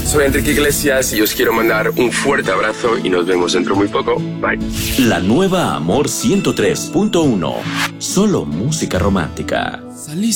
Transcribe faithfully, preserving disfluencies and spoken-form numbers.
Soy Enrique Iglesias y os quiero mandar un fuerte abrazo y nos vemos dentro muy poco. Bye. La nueva Amor ciento tres punto uno. Solo música romántica. Saliste